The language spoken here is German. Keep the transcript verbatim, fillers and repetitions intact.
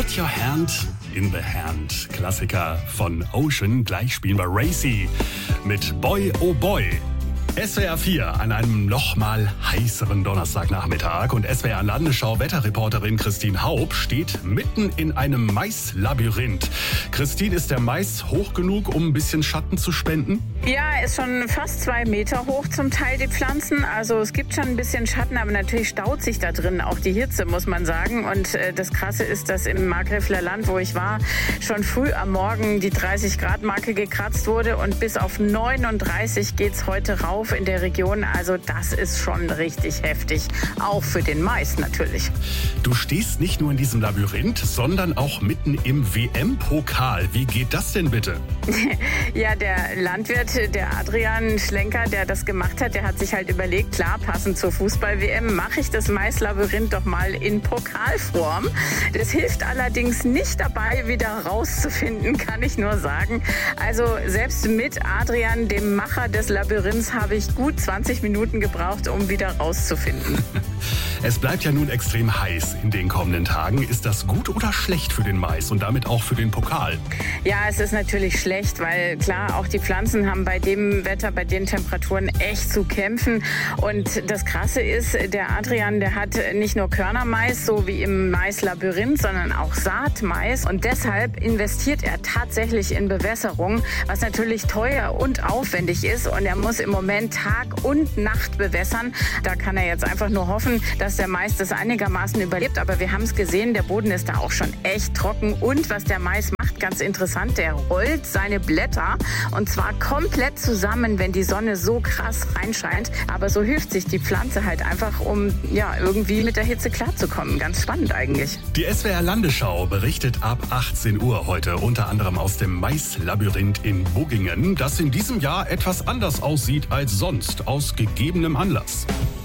Put Your Hand in the Hand. Klassiker von Ocean. Gleich spielen wir Racy mit Boy Oh Boy. S W R vier an einem noch mal heißeren Donnerstagnachmittag und S W R Landesschau-Wetterreporterin Christine Haub steht mitten in einem Maislabyrinth. Christine, ist der Mais hoch genug, um ein bisschen Schatten zu spenden? Ja, ist schon fast zwei Meter hoch zum Teil, die Pflanzen. Also es gibt schon ein bisschen Schatten, aber natürlich staut sich da drin auch die Hitze, muss man sagen. Und äh, das Krasse ist, dass im Markgräfler Land, wo ich war, schon früh am Morgen die dreißig Grad Marke gekratzt wurde und bis auf neununddreißig geht's heute rauf in der Region. Also das ist schon richtig heftig. Auch für den Mais natürlich. Du stehst nicht nur in diesem Labyrinth, sondern auch mitten im W M-Pokal. Wie geht das denn bitte? Ja, der Landwirt, der Adrian Schlenker, der das gemacht hat, der hat sich halt überlegt, klar, passend zur Fußball-W M mache ich das Maislabyrinth doch mal in Pokalform. Das hilft allerdings nicht dabei, wieder rauszufinden, kann ich nur sagen. Also selbst mit Adrian, dem Macher des Labyrinths, habe ich gut zwanzig Minuten gebraucht, um wieder rauszufinden. Es bleibt ja nun extrem heiß in den kommenden Tagen. Ist das gut oder schlecht für den Mais und damit auch für den Pokal? Ja, es ist natürlich schlecht, weil klar, auch die Pflanzen haben bei dem Wetter, bei den Temperaturen echt zu kämpfen. Und das Krasse ist, der Adrian, der hat nicht nur Körnermais, so wie im Maislabyrinth, sondern auch Saatmais. Und deshalb investiert er tatsächlich in Bewässerung, was natürlich teuer und aufwendig ist. Und er muss im Moment Tag und Nacht bewässern. Da kann er jetzt einfach nur hoffen, dass der Mais das einigermaßen überlebt. Aber wir haben es gesehen, der Boden ist da auch schon echt trocken. Und was der Mais macht, ganz interessant, der rollt seine Blätter und zwar komplett zusammen, wenn die Sonne so krass reinscheint. Aber so hilft sich die Pflanze halt einfach, um ja irgendwie mit der Hitze klarzukommen. Ganz spannend eigentlich. Die S W R Landesschau berichtet ab achtzehn Uhr heute unter anderem aus dem Maislabyrinth in Buggingen, das in diesem Jahr etwas anders aussieht als sonst, aus gegebenem Anlass.